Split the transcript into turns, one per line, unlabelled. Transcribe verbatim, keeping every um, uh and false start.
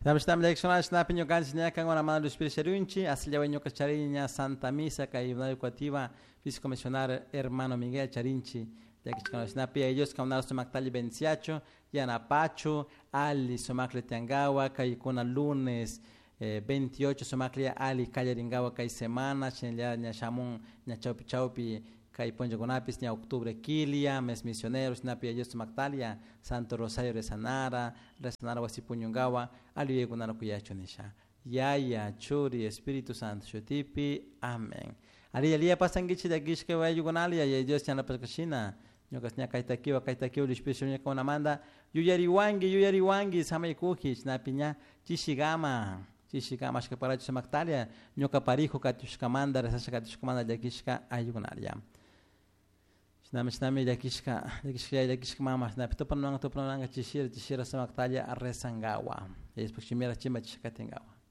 También leccionar snapi nyo kan sinya kan wana mano espiritu serunchi asli yawe nyo kacharinya Santa Misa kai una educativa físico misionar hermano Miguel Charinchi ya que chikano snapi ellos kan una somaktali venciacho ya na pacho ali somakle tiangawa kai kuna lunes eh, veintiocho somakle ali calle ringawa kai semana chenlia nya shamun nya chaupi chaupi kai ponjo gonapis nya octubre kilia mes misioneros napi ellos somaktalia Santo Rosario de Sanara Resanara wasipunyungawa ali yegunana kuyachonisha yaya churi Espíritu Santo shotipi amen ali ali pasangichi da gishke wa yugonali ya ellos chana paskashina nyokas nya kaitakiwa kaitakiwa lishpisho nya kona manda yuyari wangi yuyari wangi samay kukish napinya chishigama chishigama shkapara somaktalia nyoka parijo katushkamanda resasha katushkamanda jakishka ayugonalia Nami nami jakishka jakishka jakishka mama na pito panang to panang chishira chishira samaktalia arresangawa. Es porque chimera chima chishka tengawa.